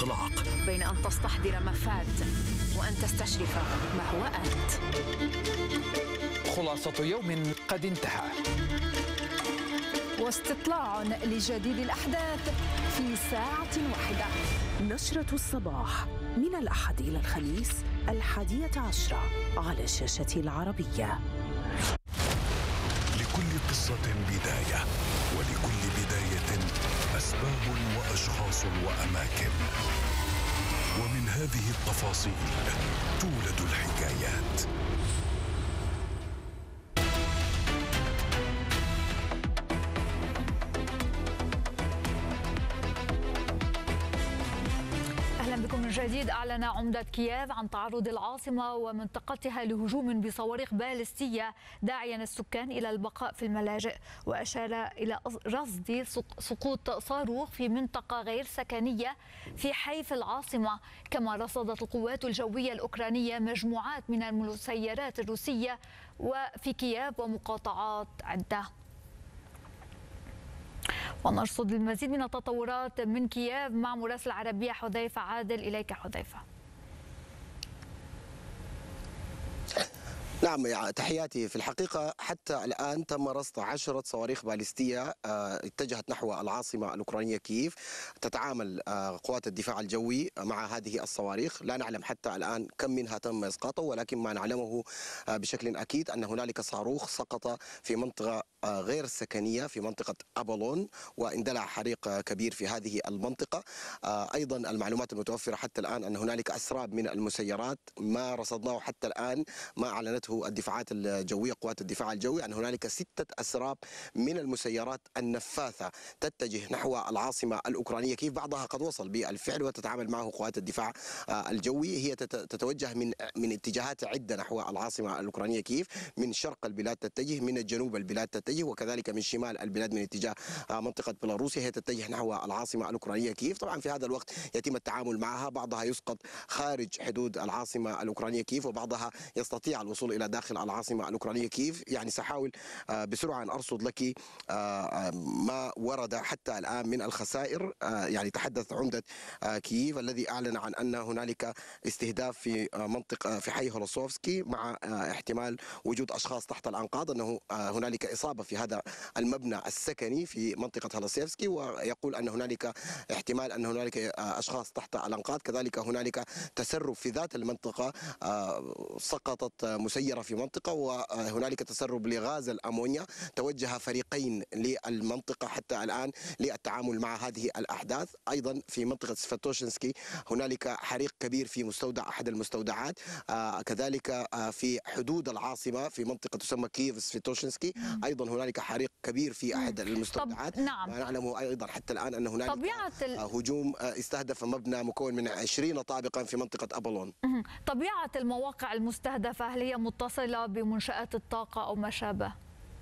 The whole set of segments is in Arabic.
الانطلاق. بين أن تستحضر ما فات وأن تستشرف ما هو آت. خلاصة يوم قد انتهى، واستطلاع لجديد الأحداث في ساعة واحدة. نشرة الصباح من الأحد إلى الخميس 11 على شاشة العربية. لكل قصة بداية، ولكل بداية أسباب وأشخاص وأماكن، ومن هذه التفاصيل تولد الحكايات. أهلا بكم من جديد. أعلن عمدة كييف عن تعرض العاصمة ومنطقتها لهجوم بصواريخ باليستية، داعيا السكان إلى البقاء في الملاجئ، وأشار إلى رصد سقوط صاروخ في منطقة غير سكنية في حيث العاصمة. كما رصدت القوات الجوية الأوكرانية مجموعات من المسيرات الروسية وفي كييف ومقاطعات عدة. ونرصد المزيد من التطورات من كييف مع مراسل العربية حذيفة عادل. إليك حذيفة. نعم، تحياتي. في الحقيقة حتى الآن تم رصد 10 صواريخ باليستية اتجهت نحو العاصمة الأوكرانية كييف. تتعامل قوات الدفاع الجوي مع هذه الصواريخ. لا نعلم حتى الآن كم منها تم إسقاطه، ولكن ما نعلمه بشكل أكيد أن هنالك صاروخ سقط في منطقة غير سكنية في منطقة أبولون، واندلع حريق كبير في هذه المنطقة. أيضا المعلومات المتوفرة حتى الآن أن هنالك أسراب من المسيرات. ما رصدناه حتى الآن، ما أعلنته الدفاعات الجوية قوات الدفاع الجوي، أن هنالك 6 أسراب من المسيرات النفاثة تتجه نحو العاصمة الأوكرانية كيف. بعضها قد وصل بالفعل وتتعامل معه قوات الدفاع الجوي. هي تتوجه من اتجاهات عدة نحو العاصمة الأوكرانية كيف. من شرق البلاد تتجه، من الجنوب البلاد تتجه، وكذلك من شمال البلاد من اتجاه منطقة بيلاروسيا هي تتجه نحو العاصمة الأوكرانية كييف. طبعا في هذا الوقت يتم التعامل معها، بعضها يسقط خارج حدود العاصمة الأوكرانية كييف، وبعضها يستطيع الوصول إلى داخل العاصمة الأوكرانية كييف. يعني سأحاول بسرعة أن أرصد لك ما ورد حتى الآن من الخسائر. يعني تحدث عمدة كييف الذي أعلن عن أن هنالك استهداف في منطقة في حي هولوسوفسكي، مع احتمال وجود أشخاص تحت الأنقاض، أنه هنالك إصابة في هذا المبنى السكني في منطقة هولوسوفسكي، ويقول أن هنالك احتمال أن هنالك أشخاص تحت الأنقاض. كذلك هنالك تسرب في ذات المنطقة، سقطت مسيرة في منطقة، وهنالك تسرب لغاز الأمونيا. توجه فريقين للمنطقة حتى الآن للتعامل مع هذه الأحداث. أيضا في منطقة سفاتوشنسكي هنالك حريق كبير في مستودع أحد المستودعات. كذلك في حدود العاصمة في منطقة تسمى كييف سفاتوشنسكي أيضا هنالك حريق كبير في أحد المستودعات. نعم. ما نعلمه أيضا حتى الآن أن هنالك هجوم استهدف مبنى مكون من 20 طابقا في منطقة أبولون. طبيعة المواقع المستهدفة، هل هي متصلة بمنشآت الطاقة أو ما شابه؟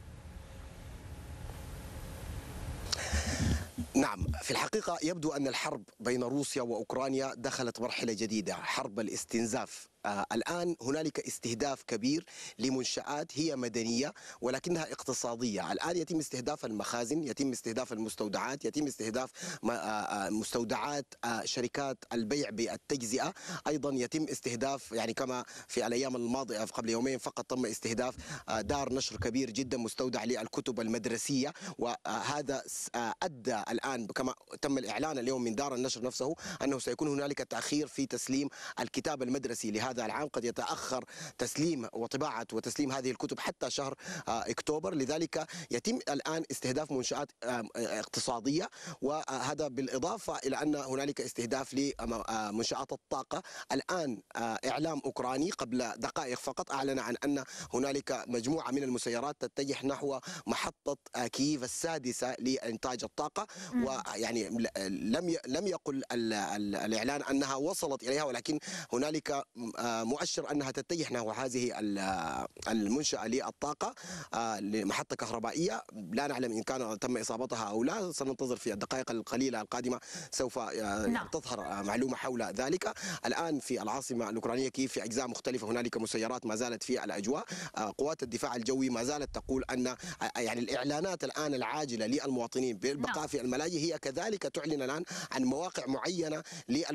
نعم، في الحقيقة يبدو أن الحرب بين روسيا وأوكرانيا دخلت مرحلة جديدة، حرب الاستنزاف. الآن هنالك استهداف كبير لمنشآت هي مدنية ولكنها اقتصادية. الآن يتم استهداف المخازن، يتم استهداف المستودعات، يتم استهداف مستودعات شركات البيع بالتجزئة. أيضا يتم استهداف، يعني كما في الأيام الماضية قبل يومين فقط تم استهداف دار نشر كبير جدا، مستودع للكتب المدرسية. وهذا أدى الآن كما تم الإعلان اليوم من دار النشر نفسه أنه سيكون هنالك تأخير في تسليم الكتاب المدرسي لهذا العام. قد يتأخر تسليم وطباعة وتسليم هذه الكتب حتى شهر أكتوبر. لذلك يتم الآن استهداف منشآت اقتصادية، وهذا بالإضافة إلى أن هنالك استهداف لمنشآت الطاقة. الآن إعلام أوكراني قبل دقائق فقط أعلن عن أن هنالك مجموعة من المسيرات تتجه نحو محطة كييف السادسة لإنتاج الطاقة. ويعني لم يقل الإعلان أنها وصلت إليها، ولكن هنالك مؤشر أنها تتجه نحو هذه المنشأة للطاقة لمحطة كهربائية. لا نعلم إن كان تم إصابتها أو لا، سننتظر في الدقائق القليلة القادمة سوف تظهر معلومة حول ذلك. الآن في العاصمة الأوكرانية كييف في أجزاء مختلفة هنالك مسيرات ما زالت في الأجواء. قوات الدفاع الجوي ما زالت تقول أن يعني الإعلانات الآن العاجلة للمواطنين بالبقاء في الملاجئ هي كذلك تعلن الآن عن مواقع معينة